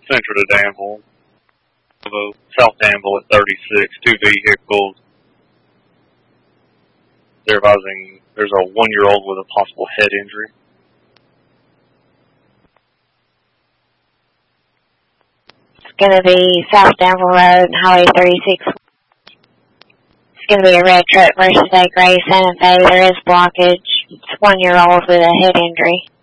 central to Danville. South Danville at 36, two vehicles. They're advising there's a 1-year-old with a possible head injury. It's going to be South Danville Road and Highway 36. It's going to be a red truck versus a gray Santa Fe. There is blockage. It's a 1-year-old with a head injury.